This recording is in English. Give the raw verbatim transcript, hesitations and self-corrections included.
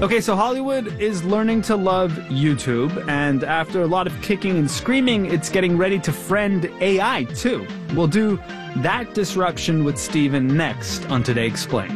Okay, so Hollywood is learning to love YouTube, and after a lot of kicking and screaming, it's getting ready to friend A I, too. We'll do that disruption with Steven next on Today Explained.